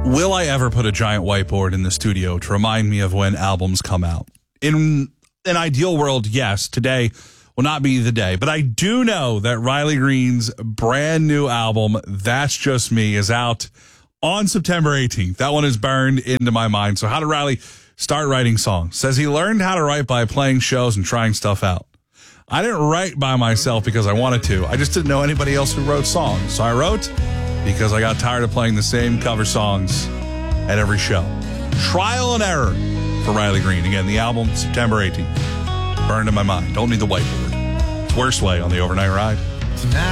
Will I ever put a giant whiteboard in the studio to remind me of when albums come out? In an ideal world, yes, today will not be the day. But I do know that Riley Green's brand new album, That's Just Me, is out on September 18th. That one is burned into my mind. So how did Riley start writing songs? Says he learned how to write by playing shows and trying stuff out. I didn't write by myself because I wanted to. I just didn't know anybody else who wrote songs. So I wrote because I got tired of playing the same cover songs at every show. Trial and error for Riley Green. Again, the album, September 18th. Burned in my mind. Don't need the whiteboard. It's Worst Way on the Overnight Ride. Tonight